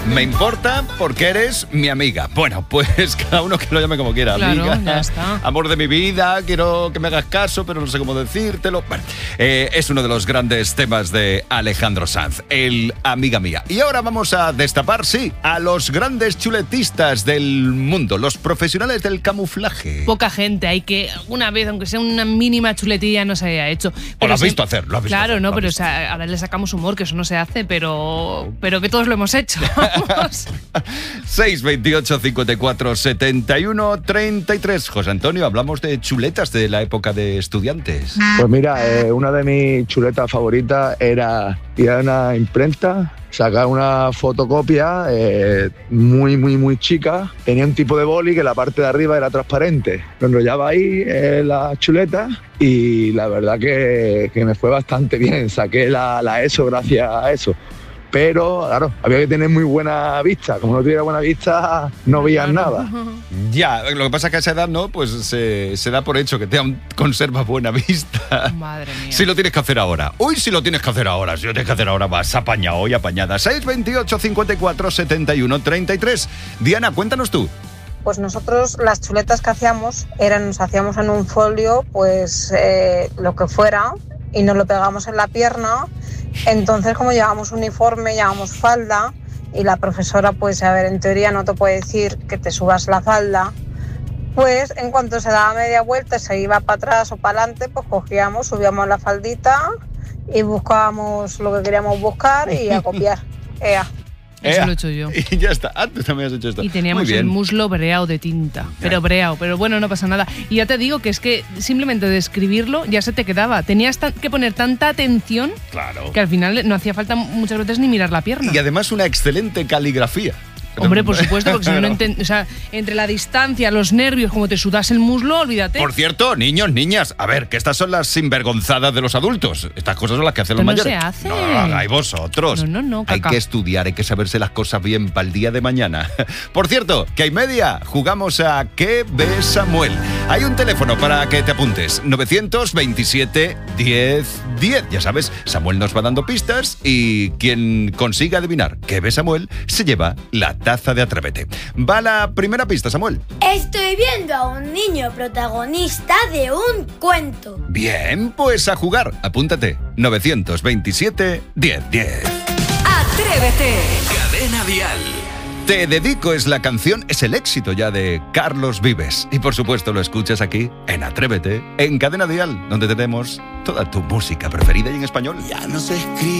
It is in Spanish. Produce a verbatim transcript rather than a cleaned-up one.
Me importa porque eres mi amiga. Bueno, pues cada uno que lo llame como quiera. Claro, amiga, ya está. Amor de mi vida, quiero que me hagas caso, pero no sé cómo decírtelo. Bueno, eh, es uno de los grandes temas de Alejandro Sanz, el amiga mía. Y ahora vamos a destapar, sí, a los grandes chuletistas del mundo, los profesionales del camuflaje. Poca gente, hay que alguna vez, aunque sea una mínima chuletilla, no se haya hecho. O lo has se... visto hacer, lo has visto Claro, hacer, no, lo has pero o visto. sea, ahora le sacamos humor, que eso no se hace, pero, pero que todos lo hemos hecho. Vamos. seis veintiocho, cincuenta y cuatro, setenta y uno, treinta y tres. José Antonio, hablamos de chuletas de la época de estudiantes. Pues mira, eh, una de mis chuletas favoritas era ir a una imprenta, sacar una fotocopia eh, muy, muy, muy chica. Tenía un tipo de boli que la parte de arriba era transparente. Lo enrollaba ahí eh, la chuleta y la verdad que, que me fue bastante bien. Saqué la, la ESO gracias a eso. Pero, claro, había que tener muy buena vista. Como no tuviera buena vista, no veías nada. Ya, lo que pasa es que a esa edad, ¿no? Pues se, se da por hecho que te aún conservas buena vista. Madre mía. Si lo tienes que hacer ahora. Uy, si lo tienes que hacer ahora. Si lo tienes que hacer ahora, vas apañado y apañada. seis veintiocho, cincuenta y cuatro, setenta y uno, treinta y tres. Diana, cuéntanos tú. Pues nosotros las chuletas que hacíamos eran, nos hacíamos en un folio, pues eh, lo que fuera, y nos lo pegamos en la pierna. Entonces, como llevábamos uniforme, llevábamos falda, y la profesora, pues a ver, en teoría no te puede decir que te subas la falda, pues en cuanto se daba media vuelta, se iba para atrás o para adelante, pues cogíamos, subíamos la faldita y buscábamos lo que queríamos buscar y a copiar. Ea. Eso Ea. lo he hecho yo. Y ya está. Ah, tú también has hecho esto. Y teníamos Muy bien. el muslo breado de tinta. Pero breado, pero bueno, no pasa nada. Y ya te digo que es que simplemente de escribirlo ya se te quedaba. Tenías ta- que poner tanta atención Claro. que al final no hacía falta muchas veces ni mirar la pierna. Y además una excelente caligrafía. Hombre, por supuesto, porque si no, no enten- o sea, entre la distancia, los nervios, como te sudas el muslo, olvídate. Por cierto, niños, niñas, a ver, que estas son las sinvergonzadas de los adultos. Estas cosas son las que hacen Esto los no mayores. se hace. No, no lo hagáis vosotros. No, no, no, Hay caca. que estudiar, hay que saberse las cosas bien para el día de mañana. Por cierto, que hay media, jugamos a ¿Qué ve Samuel? Hay un teléfono para que te apuntes, novecientos veintisiete, diez, diez. Ya sabes, Samuel nos va dando pistas y quien consiga adivinar ¿Qué ve Samuel? Se lleva la taza de Atrévete. Va la primera pista, Samuel. Estoy viendo a un niño protagonista de un cuento. Bien, pues a jugar. Apúntate. novecientos veintisiete, diez, diez. Atrévete. Cadena Dial. Te dedico es la canción, es el éxito ya de Carlos Vives. Y por supuesto lo escuchas aquí, en Atrévete, en Cadena Dial, donde tenemos toda tu música preferida y en español. Ya no se escribe.